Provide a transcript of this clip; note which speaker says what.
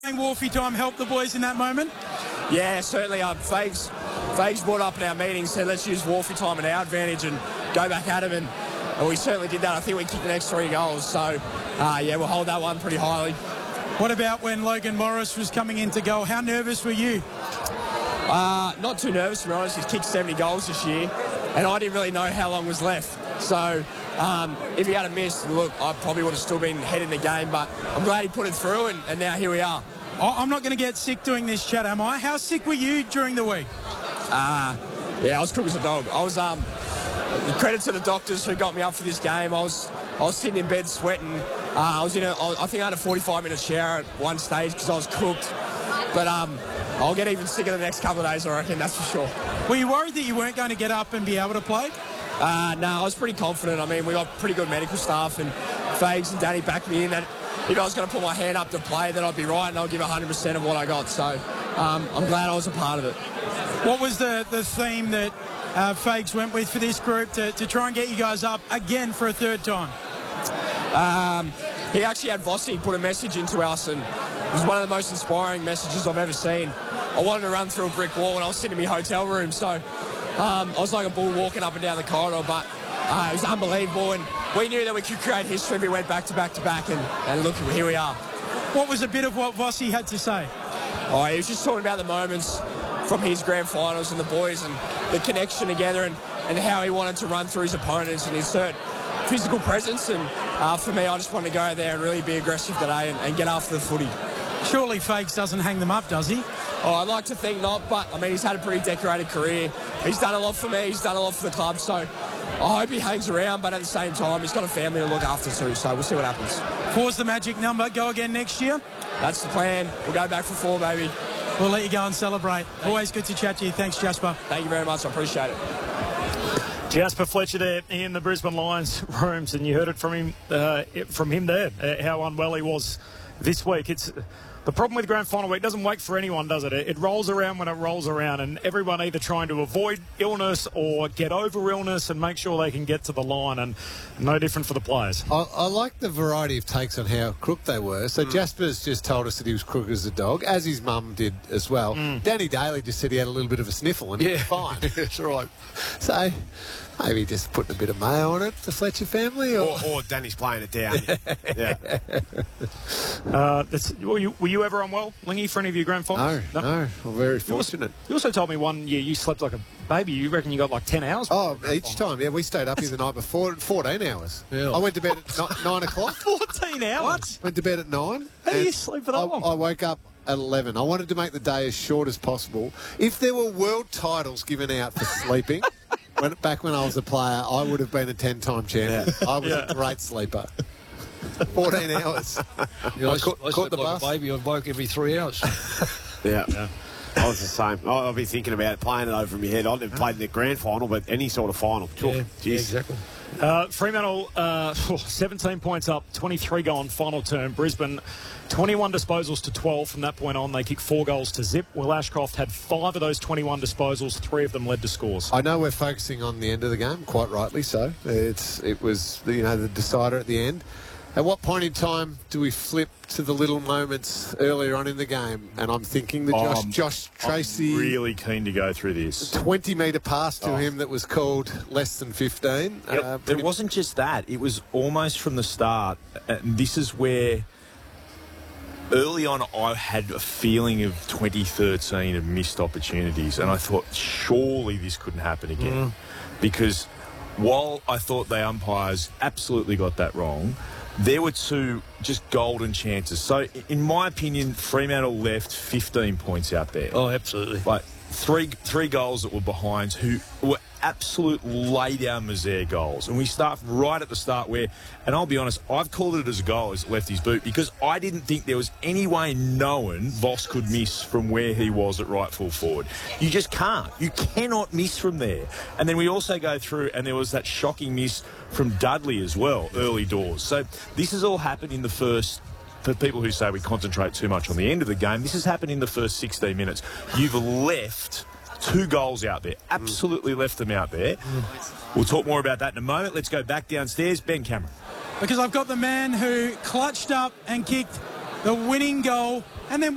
Speaker 1: Wolfie time help the boys in that moment?
Speaker 2: Yeah, certainly. Fags brought up in our meeting, said let's use Wolfie time at our advantage and go back at him, and we certainly did that. I think we kicked the next 3 goals, so yeah, we'll hold that one pretty highly.
Speaker 1: What about when Logan Morris was coming in to goal? How nervous were you?
Speaker 2: Not too nervous, to be honest. He's kicked 70 goals this year, and I didn't really know how long was left. So if he had missed, look, I probably would have still been head in the game, but I'm glad he put it through, and now here we are.
Speaker 1: I'm not going to get sick doing this chat, am I? How sick were you during the week?
Speaker 2: Yeah, I was crook as a dog. I was credit to the doctors who got me up for this game. I was sitting in bed sweating. I think I had a 45-minute shower at one stage because I was cooked. But I'll get even sicker the next couple of days, I reckon, that's for sure.
Speaker 1: Were you worried that you weren't going to get up and be able to play?
Speaker 2: No, I was pretty confident. I mean, we got pretty good medical staff, and Fags and Danny backed me in that if I was going to put my hand up to play, then I'd be right and I'll give 100% of what I got. So I'm glad I was a part of it.
Speaker 1: What was the theme that Fags went with for this group to try and get you guys up again for a third time?
Speaker 2: He actually had Vossi put a message into us, and it was one of the most inspiring messages I've ever seen. I wanted to run through a brick wall when I was sitting in my hotel room, so I was like a bull walking up and down the corridor, but it was unbelievable, and we knew that we could create history. We went back to back to back, and look, here we are.
Speaker 1: What was a bit of what Vossi had to say?
Speaker 2: Oh, he was just talking about the moments from his grand finals and the boys and the connection together, and how he wanted to run through his opponents and insert physical presence. And for me, I just wanted to go out there and really be aggressive today and get after the footy.
Speaker 1: Surely Fags doesn't hang them up, does he?
Speaker 2: Oh, I'd like to think not, but I mean, he's had a pretty decorated career. He's done a lot for me. He's done a lot for the club, so I hope he hangs around, but at the same time, he's got a family to look after too, so we'll see what happens.
Speaker 1: 4's the magic number. Go again next year?
Speaker 2: That's the plan. We'll go back for 4, baby.
Speaker 1: We'll let you go and celebrate. Always good to chat to you. Thanks, Jasper.
Speaker 2: Thank you very much. I appreciate it.
Speaker 3: Jasper Fletcher there in the Brisbane Lions rooms, and you heard it from him there, how unwell he was this week. It's the problem with grand final week. It doesn't wait for anyone, does it? It rolls around when it rolls around, and everyone either trying to avoid illness or get over illness and make sure they can get to the line, and no different for the players.
Speaker 4: I like the variety of takes on how crook they were. So Jasper's just told us that he was crook as a dog, as his mum did as well. Danny Daly just said he had a little bit of a sniffle and he was fine.
Speaker 5: That's right.
Speaker 4: So maybe just putting a bit of mayo on it, the Fletcher family.
Speaker 5: Or Danny's playing it down. Yeah.
Speaker 3: Were you ever unwell, Lingy, for any of your grand finals?
Speaker 4: No. I'm very fortunate.
Speaker 3: You also told me one year you slept like a baby. You reckon you got like 10 hours?
Speaker 4: Oh, each time. Yeah, we stayed up here the night before, 14 hours. Yeah. I went to bed at 9 o'clock.
Speaker 3: 14 hours?
Speaker 4: What? Went to bed at 9.
Speaker 3: How do you sleep for that long?
Speaker 4: I woke up at 11. I wanted to make the day as short as possible. If there were world titles given out for sleeping, back when I was a player, I would have been a 10-time champion. Yeah. I was a great sleeper. 14 hours.
Speaker 5: I caught the bus. Like a baby. I woke every 3 hours. Yeah. I was the same. I'll be thinking about playing it over my head. I've never played in the grand final, but any sort of final.
Speaker 4: Yeah, exactly.
Speaker 3: Fremantle, 17 points up, 23 gone, final term. Brisbane, 21 disposals to 12. From that point on, they kicked 4 goals to zip. Will Ashcroft had 5 of those 21 disposals. 3 of them led to scores.
Speaker 4: I know we're focusing on the end of the game, quite rightly so. It was the decider at the end. At what point in time do we flip to the little moments earlier on in the game? And I'm thinking the Josh Tracy...
Speaker 6: I'm really keen to go through this.
Speaker 4: 20-metre pass to him that was called less than 15.
Speaker 6: Yep. It wasn't just that. It was almost from the start. And this is where... Early on, I had a feeling of 2013 of missed opportunities. And I thought, surely this couldn't happen again. Because while I thought the umpires absolutely got that wrong... There were 2 just golden chances. So, in my opinion, Fremantle left 15 points out there.
Speaker 5: Oh, absolutely.
Speaker 6: Like three goals that were behind, who were absolute lay-down misère goals. And we start right at the start where, and I'll be honest, I've called it as a goal as Lefty's boot because I didn't think there was any way known Voss could miss from where he was at right full forward. You just can't. You cannot miss from there. And then we also go through, and there was that shocking miss from Dudley as well, early doors. So this has all happened in the first... For people who say we concentrate too much on the end of the game, this has happened in the first 16 minutes. You've left 2 goals out there. Absolutely left them out there. We'll talk more about that in a moment. Let's go back downstairs. Ben Cameron.
Speaker 1: Because I've got the man who clutched up and kicked the winning goal and then